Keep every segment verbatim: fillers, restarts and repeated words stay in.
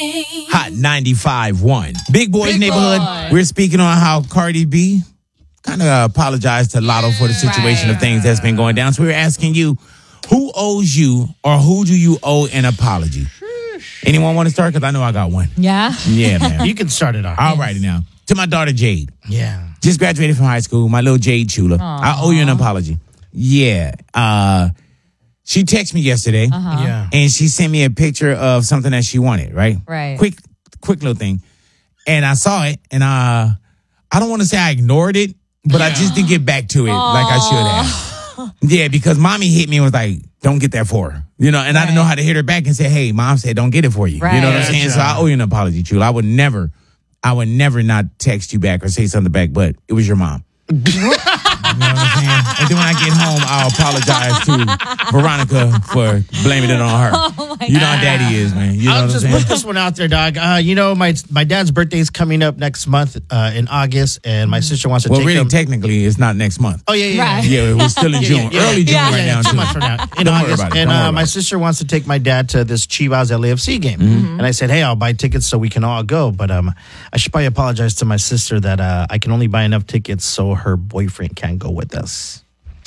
Hot ninety-five point one. Big Boys Big Neighborhood. Boy. We're speaking on how Cardi B kind of uh, apologized to Lotto for the situation Right. of things that's been going down. So we're asking you, who owes you or who do you owe an apology? Anyone want to start? Because I know I got one. Yeah. Yeah, man. You can start it off. All righty now. To my daughter, Jade. Yeah. Just graduated from high school. My little Jade Chula. I owe you an apology. Yeah. Uh, she texted me yesterday. Uh-huh. Yeah. And she sent me a picture of something that she wanted, right? Right. Quick, quick little thing. And I saw it, and uh, I don't want to say I ignored it, but I just didn't get back to it like I should have. Yeah, because mommy hit me and was like, don't get that for her. You know, and I didn't know how to hit her back and say, hey, mom said, don't get it for you. Right. You know what I'm Gotcha. saying? So I owe you an apology, Chula. I would never, I would never not text you back or say something back, but it was your mom. You know what I'm saying? And then when I get home, I'll apologize to Veronica for blaming it on her. Oh my You know how daddy is, man. You know I'll what I'm just saying? put this one out there, dog. Uh, you know, my my dad's birthday is coming up next month uh, in August, and my sister wants to Well, take really, him. technically, it's not next month. Oh, yeah, yeah. Right. yeah. Yeah, it was still in Yeah, June. yeah, yeah. Early June Yeah. right Yeah, now, two too. months from now. In Don't worry August. about it. And Don't worry uh, my about it. sister wants to take my dad to this Chivas L A F C game. Mm-hmm. And I said, hey, I'll buy tickets so we can all go. But um, I should probably apologize to my sister that uh, I can only buy enough tickets so her boyfriend can't go with us.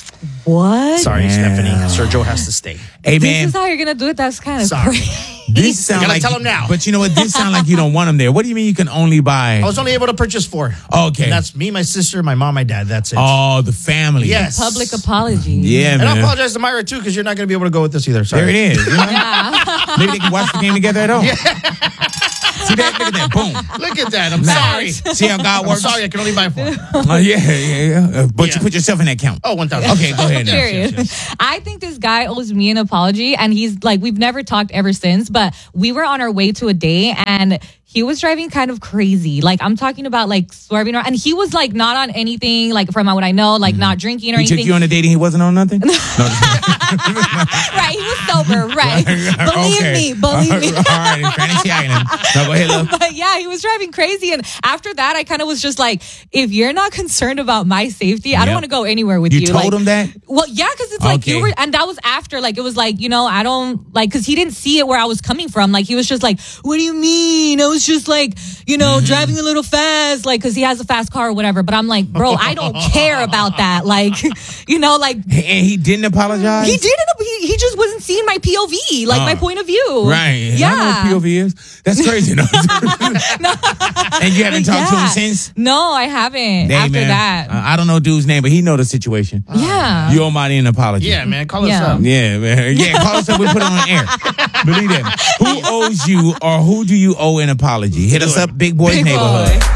What? Sorry, Yeah. Stephanie. Sergio has to stay. Hey, This man, is how you're gonna do it? That's kind of Sorry. crazy. this sound gotta like tell him now. But you know what? This sound like you don't want him there. What do you mean you can only buy? I was only able to purchase four. Okay. And that's me, my sister, my mom, my dad. That's it. Oh, the family. Yes. Public apology. Yeah, And I man. apologize to Myra, too, because you're not going to be able to go with us either. Sorry. There it is. You know? Maybe they can watch the game together at home. See that? Look at that. Boom. Look at that. I'm Sorry. sorry. See how God I'm works? sorry. I can only buy four. Oh, yeah, yeah, yeah. Uh, But you Yeah. put yourself in that count. Oh, one thousand. Okay, go ahead now. Period. I think this guy owes me an apology, and he's like, we've never talked ever since, but we were on our way to a date, and he was driving kind of crazy. Like, I'm talking about like swerving around, and he was like not on anything, like from what I know, like not drinking or He anything. took you on a date and he wasn't on nothing? No, just- Right, he was sober. Right, believe Okay. me, believe me. All right, in Fantasy Island. No, go ahead, love. But yeah, he was driving crazy. And after that, I kind of was just like, if you're not concerned about my safety, I Yep. don't want to go anywhere with You you. told like, him that? Well, yeah, because it's like you Okay. were, and that was after, like, it was like, you know, I don't, like, because he didn't see it where I was coming from. Like, he was just like, what do you mean? I was just like, you know, Mm-hmm. driving a little fast, like, because he has a fast car or whatever. But I'm like, bro, I don't care about that. Like, you know, like, And he didn't apologize? he didn't, he, he just wasn't seeing my P O V, like, Uh, my point of view. Right. Yeah. I know what P O V is. That's crazy. No. And you haven't talked to him Yeah. since? No, I haven't. Hey, after man, that. I I don't know dude's name, but he know the situation. yeah. You owe Marty an apology. Yeah, man. Call us Yeah. up. Yeah, man. Yeah, call us up. We put it on air. Believe that. Who owes you or who do you owe an apology? Hit us up, Big Boys Big Neighborhood. Boy.